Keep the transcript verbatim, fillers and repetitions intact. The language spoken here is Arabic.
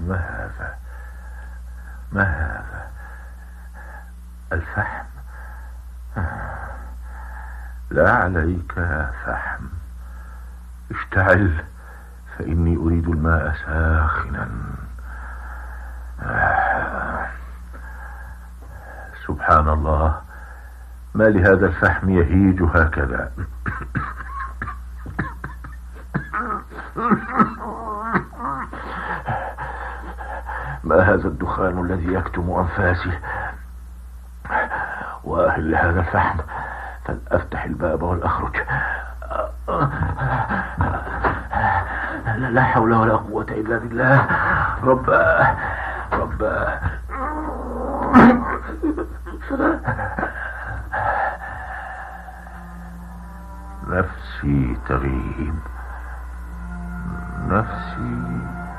ما هذا؟ ما هذا؟ الفحم؟ لا عليك يا فحم، اشتعل، فإني أريد الماء ساخنا. سبحان الله، ما لهذا الفحم يهيج هكذا؟ ما هذا الدخان الذي يكتم أنفاسي؟ وأهل لهذا الفحم، فلأفتح الباب ولأخرج. لا حول ولا قوة إلا بالله. رب رب نفسي تغيب، نفسي